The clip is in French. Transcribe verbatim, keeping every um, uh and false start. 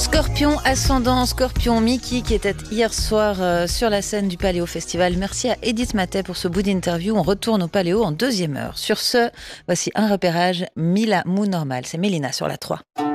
Scorpion, ascendant Scorpion, Mickey qui était hier soir euh, sur la scène du Paléo Festival. Merci à Edith Matet pour ce bout d'interview. On retourne au Paléo en deuxième heure. Sur ce, voici un repérage Mila Mou Normal. C'est Mélina sur la trois.